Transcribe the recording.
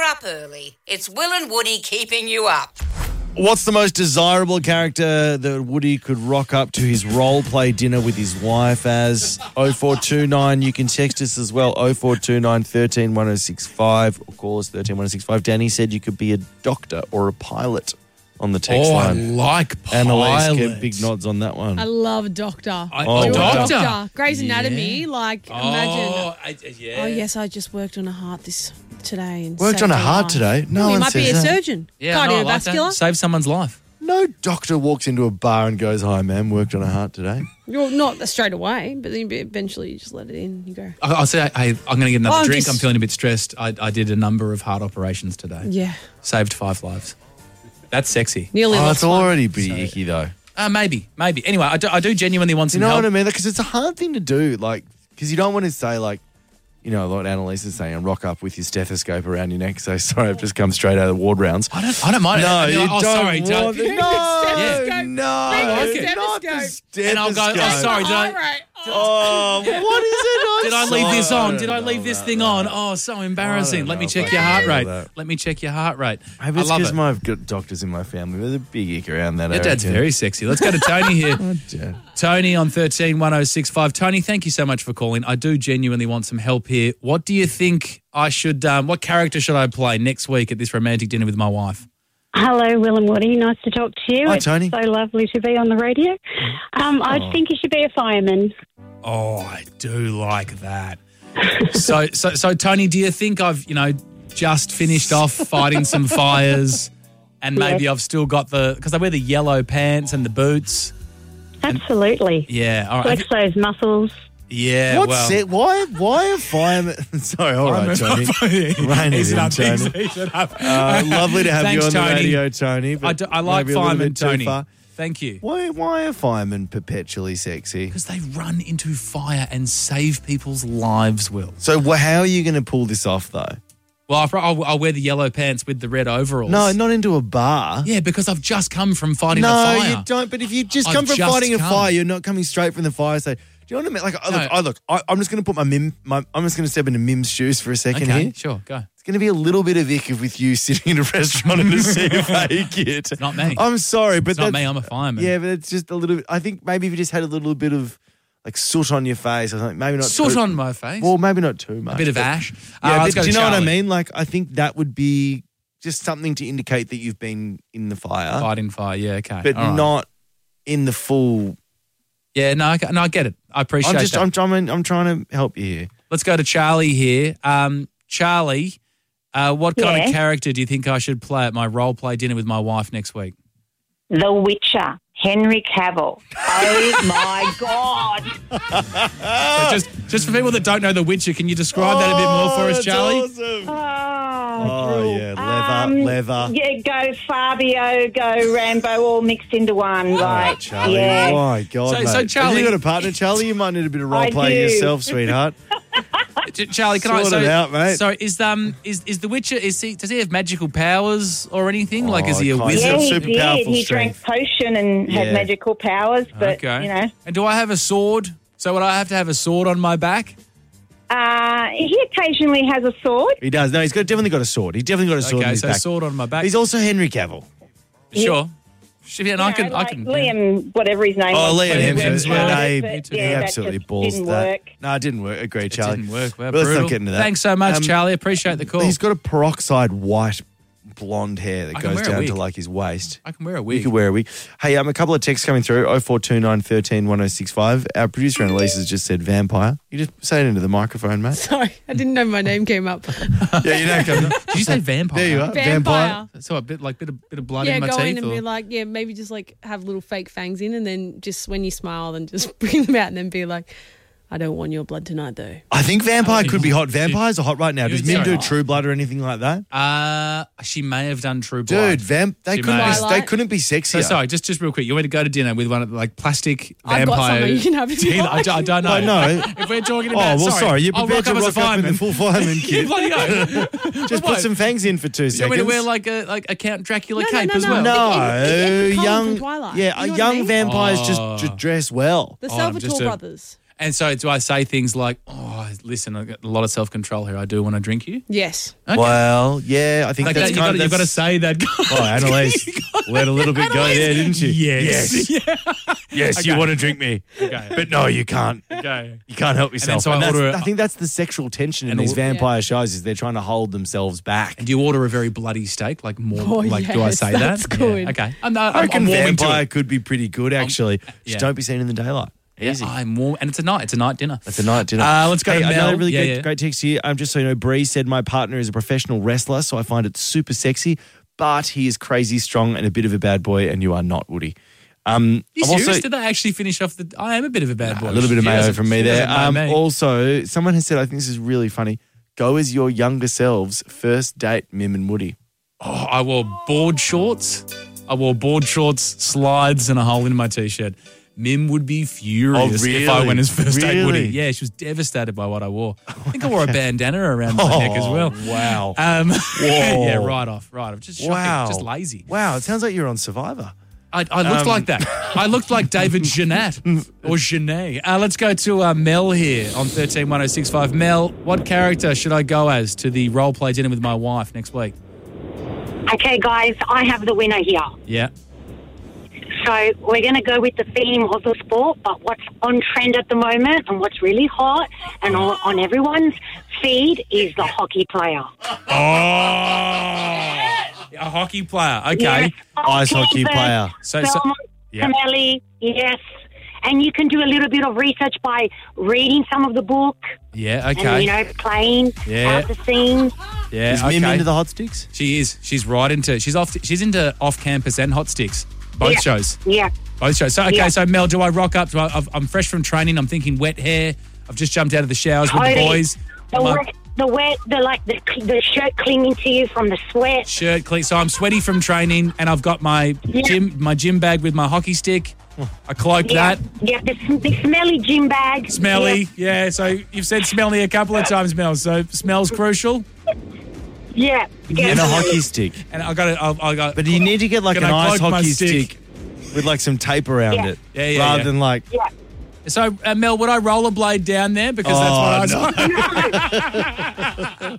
up early. It's Will and Woody keeping you up. What's the most desirable character that Woody could rock up to his role play dinner with his wife as? 0429. You can text us as well. 0429 13 1065 or call us 13 1065. Danny said you could be a doctor or a pilot on the text line. I like pilot. Annalise gave big nods on that one. I love Doctor. Doctor. Grey's Anatomy, imagine. Oh, Oh, yes, I just worked on a heart today. And Worked on a heart today? No Well, he one might be a says that. surgeon. Yeah, I like that. Cardiovascular. Save someone's life. No doctor walks into a bar and goes, "Hi, ma'am, worked on a heart today." Well, not straight away, but then eventually you just let it in. You go. I'll say, hey, I'm going to get another drink. just- I'm feeling a bit stressed. I did a number of heart operations today. Yeah. Saved 5 lives. That's sexy. Nearly Oh, lost it's one. already pretty icky though. Maybe. Anyway, I do genuinely want You some know help. what I mean? Because it's a hard thing to do, because you don't want to say, what Annalise is saying, and rock up with your stethoscope around your neck. So sorry, I've just come straight out of the ward rounds. I don't mind it. No, I'd be you like, don't sorry, want Doug. it. No, Stethoscope. no, Bring the not the stethoscope. And I'll go, stethoscope. sorry, did I... All right. Oh, what is it? Did I leave this sorry. on? Did I leave this thing on? Oh, so embarrassing. Let me check your heart rate. Let me check your heart rate. Maybe I it's love because it. I've got doctors in my family. There's a big ick around that. Your I dad's reckon. very sexy. Let's go to Tony here. Dad. Tony on 13 1065. Tony, thank you so much for calling. I do genuinely want some help here. What do you think I should, what character should I play next week at this romantic dinner with my wife? Hello, Will and Woody. Nice to talk to you. Hi, it's Tony. so lovely to be on the radio. I think you should be a fireman. Oh, I do like that. So, Tony, do you think I've, just finished off fighting some fires and maybe I've still got because I wear the yellow pants and the boots? Absolutely. Yeah, all right. Flex those muscles. Yeah, What's it? Why are firemen? Sorry, all right, Tony. Rein it in, Tony. Lovely to have Thanks, you on Tony. the radio, Tony. But I like maybe a little firemen, bit too Tony. far. Thank you. Why are firemen perpetually sexy? Because they run into fire and save people's lives, Will. So how are you going to pull this off, though? Well, I'll wear the yellow pants with the red overalls. No, not into a bar. Yeah, because I've just come from fighting a No, fire. you don't. But if you just I've come from just fighting a come. fire, you're not coming straight from the fire. So, do you know what I mean? I'm just going to put I'm just going to step into Mim's shoes for a second Okay, here. sure, go. It's going to be a little bit of ick with you sitting in a restaurant in a CFA kit. Not me. I'm sorry, but It's not that's- me, I'm a fireman. Yeah, but it's just a little bit. I think maybe if you just had a little bit of soot on your face or something, maybe not Soot too, on my face? Well, maybe not too much. a bit of but- ash? Yeah, Let's but go do you to know what I Charlie. mean? I think that would be just something to indicate that you've been in the fire, Fighting fire, yeah, okay. but All right. not in the full. Yeah, no, I get it. I appreciate that. I'm trying to help you here. Let's go to Charlie here. Charlie, what kind Yeah? of character do you think I should play at my role play dinner with my wife next week? The Witcher, Henry Cavill. Oh, my God. So just for people that don't know The Witcher, can you describe that a bit more for us, that's Charlie? Awesome. Oh, yeah, leather. Yeah, go Fabio, go Rambo, all mixed into one. Right, Charlie. yeah. My God, So- mate. so Charlie- Have you got a partner, Charlie? You might need a bit of role I play do. yourself, sweetheart. Charlie, can Sort I? it out, mate. So is The Witcher? Does he have magical powers or anything? Is Oh, he a kind of. wizard? Yeah, he super did. powerful He strength. drank potion and Yeah. had magical powers, but, Okay. And do I have a sword? So would I have to have a sword on my back? he occasionally has a sword. He does. No, definitely got a sword. He's definitely got a sword in Okay, his so back. sword on my back. He's also Henry Cavill. Sure. Yeah, and I can. Liam, whatever his name Oh, was. Liam Liam Hemsworth. Hemsworth. Yeah, But, he that absolutely just balls didn't that. work. No, it didn't work. Agreed, It Charlie. didn't work. Well, But let's brutal. not get into that. Thanks so much, Charlie. Appreciate the call. He's got a peroxide white blonde hair that I can goes wear a down to wig. his waist. I can wear a You wig. could wear a wig. Hey, a couple of texts coming through. 0429 13 1065. Our producer Annalise has just said vampire. You just say it into the microphone, mate. Sorry, I didn't know my name came up. Yeah, you know, coming. Did you say vampire? There you are. Vampire. So a bit of blood Yeah, in my go teeth. in and be like, maybe just have little fake fangs in, and then just when you smile, then just bring them out, and then be like, I don't want your blood tonight, though. I think vampire could be hot. Vampires are hot right now. Does Mim do Sorry. True Blood or anything like that? She may have done True Blood. Dude, they She couldn't may. be, they couldn't be sexier. So sorry, just real quick. You want to go to dinner with one of the plastic I've got vampire? something you can have if you I don't know. I know. If we're talking Oh, about, well, sorry. You're I'll prepared rock to up as a rock up in fireman. the full fireman You kit. bloody oath. Just put some fangs in for 2 You seconds. want me to wear like a Count Dracula cape as no. well? No, It- Colin young, from Twilight. yeah, You know what I young mean? vampires Oh. just dress well. The I'm Salvatore just a- brothers. And so do I say things like, oh, listen, I've got a lot of self-control here. I do want to drink you. Yes. Okay. Well, yeah, I think Like that's that, kind of... you've got to say that. Oh, Annalise let a little bit go there, didn't you? Yes. Yes, Okay. you want to drink me. Okay. But no, you can't. Okay. You can't help yourself. so I that's- order a- I think that's the sexual tension in And these all- vampire shows is they're trying to hold themselves back. And do you order a very bloody steak? Like more, Oh, do I yes, say that's that? good. Yeah. Okay. I reckon I'm warming to vampire it. could be pretty good, actually. yeah. Just don't be seen in the daylight. Easy. I'm warm. And it's a night dinner. That's a night dinner. Let's go to Mel. Another really Yeah, great text here. Just so you know, Bree said, my partner is a professional wrestler, so I find it super sexy, but he is crazy strong and a bit of a bad boy, and you are not, Woody. You I've serious? also- Did they actually finish off the... I am a bit of a bad boy. A little bit of She mayo doesn't- from me she there. doesn't know me. Also, someone has said, I think this is really funny, go as your younger selves, first date, Mim and Woody. Oh, I wore board shorts. Slides, and a hole in my T-shirt. Mim would be furious if I really? went as first date Woody. Really? Yeah, she was devastated by what I wore. I think I wore a bandana around my neck as well. Wow. Yeah, right off. Just shocking. Wow. Just lazy. Wow, it sounds like you're on Survivor. I looked like that. I looked like David Jeanette or Genet. Let's go to Mel here on 131065. Mel, what character should I go as to the role play dinner with my wife next week? Okay, guys, I have the winner here. Yeah. So we're going to go with the theme of the sport, but what's on trend at the moment and what's really hot and on everyone's feed is the hockey player. Oh, a hockey player. Okay. Yes, Ice hockey player. So- yeah. Camelli, yes. And you can do a little bit of research by reading some of the book Yeah, and, okay. playing Yeah. out the scene. Yeah, Is Mim okay. into the hot sticks? She is. She's into off-campus and hot sticks. Both Yeah. shows. Yeah. Both shows. So, okay, Yeah. so Mel, do I rock up? I'm fresh from training. I'm thinking wet hair. I've just jumped out of the showers with the Totally. boys. The shirt clinging to you from the sweat. Shirt clean. So I'm sweaty from training, and I've got my gym bag with my hockey stick. I cloak that. Yeah, the smelly gym bag. Smelly, yeah. So you've said smelly a couple of times, Mel. So smell's crucial. Yeah. And a hockey stick. And I got. But you need to get like Can an I ice cloak my hockey stick? stick with like some tape around Yeah. it. Yeah, rather yeah. than like... Yeah. So Mel, would I rollerblade down there because that's what I was.